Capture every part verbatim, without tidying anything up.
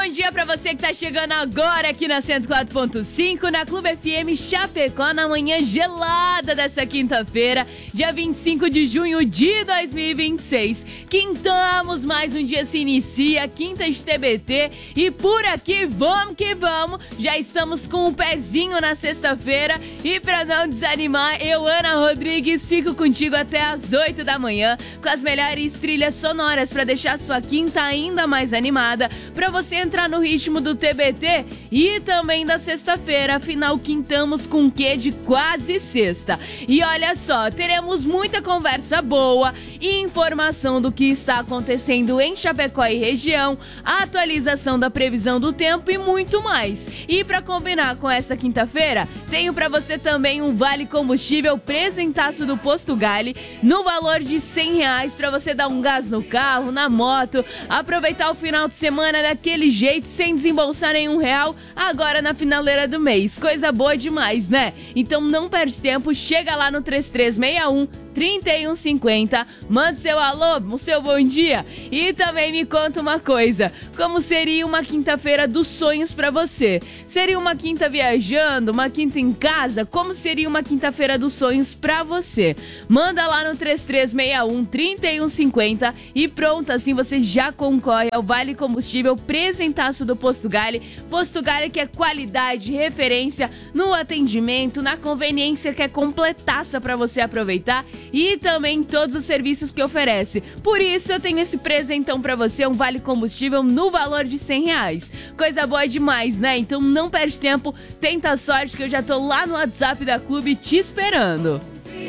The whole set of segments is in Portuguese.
dia pra você que tá chegando agora aqui na cento e quatro ponto cinco, na Clube F M Chapecó, na manhã gelada dessa quinta-feira, dia vinte e cinco de junho de dois mil e vinte e seis. Quintamos, mais um dia se inicia, quinta de T B T, e por aqui vamos que vamos. Já estamos com um pezinho na sexta-feira e pra não desanimar, eu, Ana Rodrigues, fico contigo até as oito da manhã com as melhores trilhas sonoras pra deixar sua quinta ainda mais animada, pra você entrar no ritmo do T B T e também da sexta-feira. Afinal, quintamos com um quê de quase sexta. E olha só, teremos muita conversa boa e informação do que está acontecendo em Chapecó e região, a atualização da previsão do tempo e muito mais. E para combinar com essa quinta-feira, tenho para você também um vale combustível presentaço do Posto Gali no valor de cem reais para você dar um gás no carro, na moto, aproveitar o final de semana daquele jeito sem desembolsar nenhum real agora na finaleira do mês. Coisa boa demais, né? Então não perde tempo, chega lá no três três seis um, trinta e um cinquenta, manda seu alô, o seu bom dia e também me conta uma coisa: como seria uma quinta-feira dos sonhos pra você? Seria uma quinta viajando, uma quinta em casa? Como seria uma quinta-feira dos sonhos pra você? Manda lá no três três seis um, trinta e um cinquenta e pronto, assim você já concorre ao Vale Combustível presentaço do Posto Gali. Posto Gali, que é qualidade, referência no atendimento, na conveniência, que é completaça pra você aproveitar e também todos os serviços que oferece. Por isso eu tenho esse presentão pra você, um vale combustível no valor de cem reais. Coisa boa demais, né? Então não perde tempo, tenta a sorte que eu já tô lá no WhatsApp da Clube te esperando.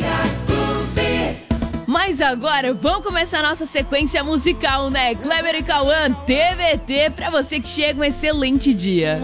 Mas agora vamos começar a nossa sequência musical, né? Kleber e Cauã, T V T, pra você que chega um excelente dia.